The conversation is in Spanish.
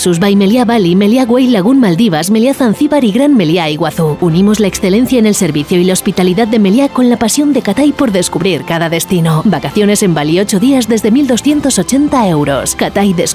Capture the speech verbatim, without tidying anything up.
Naxos by Meliá Bali, Meliá Güell, Lagún Maldivas, Meliá Zanzíbar y Gran Meliá Iguazú. Unimos la excelencia en el servicio y la hospitalidad de Meliá con la pasión de Cathay por descubrir cada destino. Vacaciones en Bali ocho días desde mil doscientos ochenta euros. Cathay Descubre